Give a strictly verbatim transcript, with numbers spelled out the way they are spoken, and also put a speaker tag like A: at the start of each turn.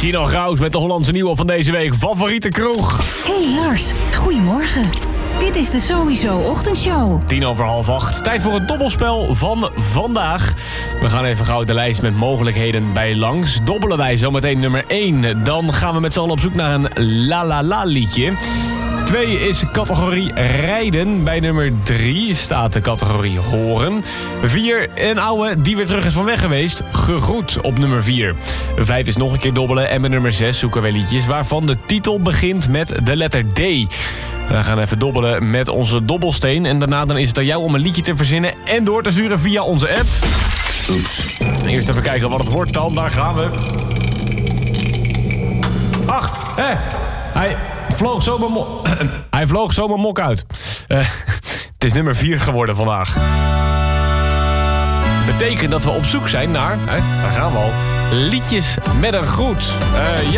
A: Tino Graus met de Hollandse nieuwe van deze week. Favoriete kroeg.
B: Hey Lars, goedemorgen. Dit is de Sowieso Ochtendshow.
A: Tien over half acht. Tijd voor het dobbelspel van vandaag. We gaan even gauw de lijst met mogelijkheden bij langs. Dobbelen wij zometeen nummer één. Dan gaan we met z'n allen op zoek naar een la la la liedje. Twee is categorie rijden. Bij nummer drie staat de categorie horen. Vier, een oude die weer terug is van weg geweest. Gegroet op nummer vier. Vijf is nog een keer dobbelen. En bij nummer zes zoeken wij liedjes waarvan de titel begint met de letter D. We gaan even dobbelen met onze dobbelsteen. En daarna dan is het aan jou om een liedje te verzinnen en door te sturen via onze app. Oeps. Eerst even kijken wat het wordt dan. Daar gaan we. Ach, hé. Hij vloog zomaar mo- Hij vloog zomaar mok uit. Uh, het is nummer vier geworden vandaag. Betekent dat we op zoek zijn naar, hè, daar gaan we al, liedjes met een groet. Uh, ja.